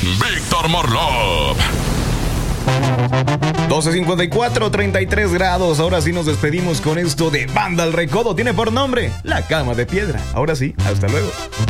Víctor Morlov. 12:54, 33 grados. Ahora sí nos despedimos con esto de Banda El Recodo. Tiene por nombre La Cama de Piedra. Ahora sí, hasta luego.